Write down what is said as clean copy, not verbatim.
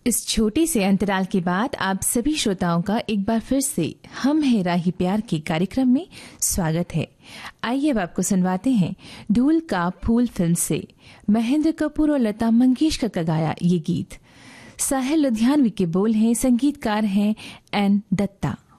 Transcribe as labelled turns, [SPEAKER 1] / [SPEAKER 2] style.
[SPEAKER 1] इस छोटे से अंतराल के बाद आप सभी श्रोताओं का एक बार फिर से हम है राही प्यार के कार्यक्रम में स्वागत है। आइए अब आपको सुनवाते हैं धूल का फूल फिल्म से महेंद्र कपूर और लता मंगेशकर का गाया ये गीत। साहिल लुधियानवी के बोल हैं, संगीतकार हैं एन दत्ता।